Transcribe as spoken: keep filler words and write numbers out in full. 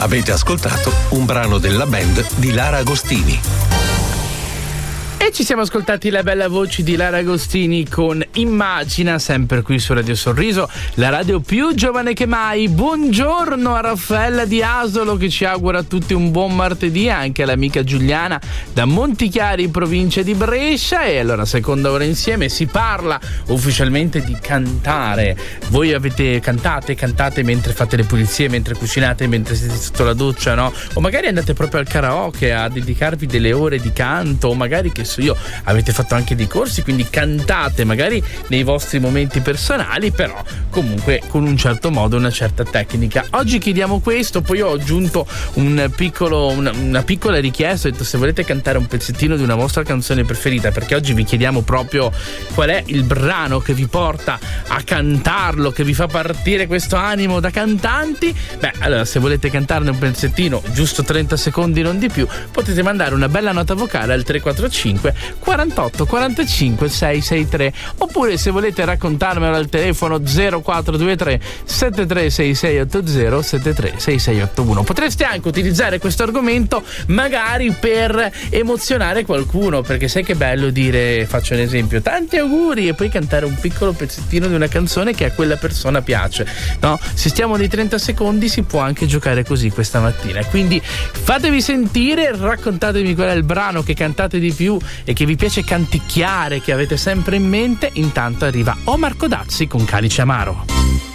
Avete ascoltato un brano della band di Lara Agostini. E ci siamo ascoltati la bella voce di Lara Agostini con Immagina, sempre qui su Radio Sorriso, la radio più giovane che mai. Buongiorno a Raffaella di Asolo che ci augura a tutti un buon martedì, anche all'amica Giuliana da Montichiari, provincia di Brescia. E allora, seconda ora insieme, si parla ufficialmente di cantare. Voi avete cantate, cantate mentre fate le pulizie, mentre cucinate, mentre siete sotto la doccia, no? O magari andate proprio al karaoke a dedicarvi delle ore di canto, o magari che io avete fatto anche dei corsi, quindi cantate magari nei vostri momenti personali, però comunque con un certo modo, una certa tecnica. Oggi chiediamo questo, poi ho aggiunto un piccolo, una, una piccola richiesta, ho detto se volete cantare un pezzettino di una vostra canzone preferita, perché oggi vi chiediamo proprio qual è il brano che vi porta a cantarlo, che vi fa partire questo animo da cantanti. Beh, allora se volete cantarne un pezzettino, giusto trenta secondi, non di più, potete mandare una bella nota vocale al tre quattro cinque quarantotto quarantacinque seicentosessantatré, oppure se volete raccontarmelo al telefono zero quattro due tre sette tre sei sei otto zero sette tre sei sei otto uno. Potreste anche utilizzare questo argomento magari per emozionare qualcuno, perché sai che bello dire, faccio un esempio, tanti auguri, e poi cantare un piccolo pezzettino di una canzone che a quella persona piace, no? Se stiamo nei trenta secondi si può anche giocare così questa mattina, quindi fatevi sentire, raccontatemi qual è il brano che cantate di più e che vi piace canticchiare, che avete sempre in mente. Intanto arriva Omar Codazzi con Calice Amaro.